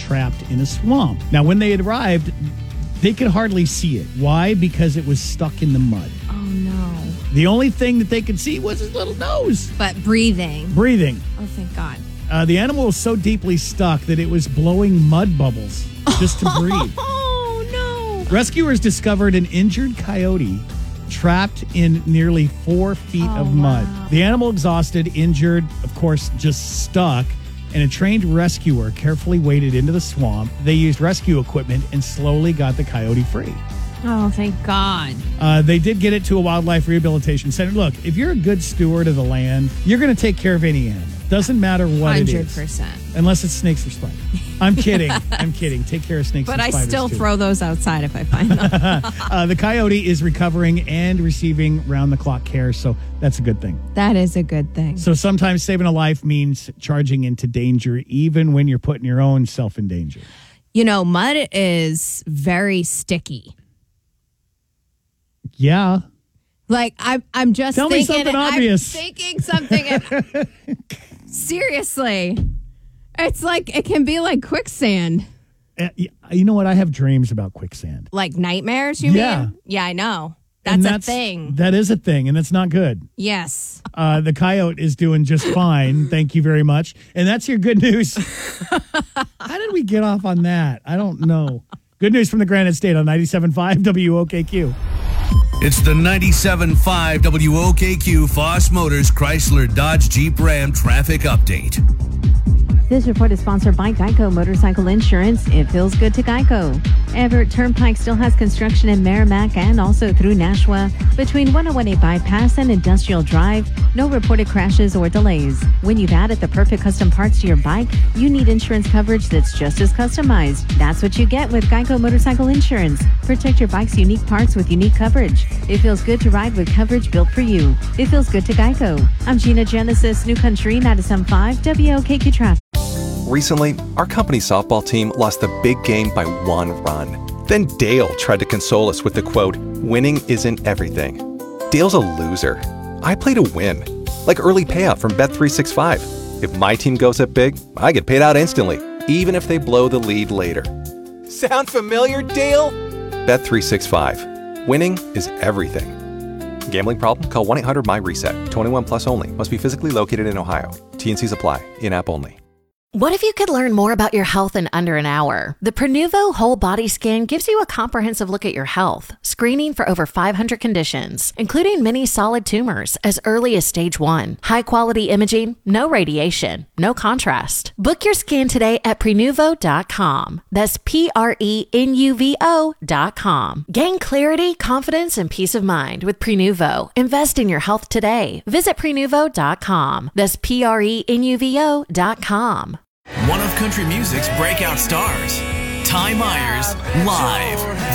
trapped in a swamp. Now, when they had arrived, they could hardly see it. Why? Because it was stuck in the mud. Oh, no. The only thing that they could see was his little nose. But breathing. Oh, thank God. The animal was so deeply stuck that it was blowing mud bubbles just to breathe. Oh, no. Rescuers discovered an injured coyote trapped in nearly 4 feet of mud. Wow. The animal, exhausted, injured, of course, just stuck, and a trained rescuer carefully waded into the swamp. They used rescue equipment and slowly got the coyote free. Oh, thank God. They did get it to a wildlife rehabilitation center. Look, if you're a good steward of the land, you're going to take care of any animal. Doesn't matter what 100%. it is. Unless it's snakes or spiders. I'm kidding. I'm kidding. Take care of snakes and spiders, But I still too. throw those outside if I find them. The coyote is recovering and receiving round-the-clock care, so that's a good thing. That is a good thing. So sometimes saving a life means charging into danger, even when you're putting your own self in danger. You know, mud is very sticky. Yeah. Like, I'm just Tell me thinking. something obvious. I'm thinking something. Seriously. It's like, it can be like quicksand. You know what? I have dreams about quicksand. Like nightmares, you mean? Yeah, I know. And That's a thing. That is a thing, and it's not good. Yes. The coyote is doing just fine. Thank you very much. And that's your good news. How did we get off on that? I don't know. Good news from the Granite State on 97.5 WOKQ. It's the 97.5 WOKQ Foss Motors Chrysler Dodge Jeep Ram traffic update. This report is sponsored by Geico Motorcycle Insurance. It feels good to Geico. Everett Turnpike still has construction in Merrimack and also through Nashua. Between 1018 Bypass and Industrial Drive, no reported crashes or delays. When you've added the perfect custom parts to your bike, you need insurance coverage that's just as customized. That's what you get with Geico Motorcycle Insurance. Protect your bike's unique parts with unique coverage. It feels good to ride with coverage built for you. It feels good to Geico. I'm Gina Genesis, New Country 97.5 WOKQ Traffic. Recently, our company softball team lost the big game by 1 run. Then Dale tried to console us with the quote, "Winning isn't everything." Dale's a loser. I play to win. Like early payout from Bet365. If my team goes up big, I get paid out instantly, even if they blow the lead later. Sound familiar, Dale? Bet365. Winning is everything. Gambling problem? Call 1-800-MY-RESET. 21 plus only. Must be physically located in Ohio. T&Cs apply. In-app only. What if you could learn more about your health in under an hour? The Prenuvo Whole Body Scan gives you a comprehensive look at your health, screening for over 500 conditions, including many solid tumors as early as stage 1. High-quality imaging, no radiation, no contrast. Book your scan today at Prenuvo.com. That's Prenuvo.com. Gain clarity, confidence, and peace of mind with Prenuvo. Invest in your health today. Visit Prenuvo.com. That's Prenuvo.com. One of country music's breakout stars, Ty Myers, live.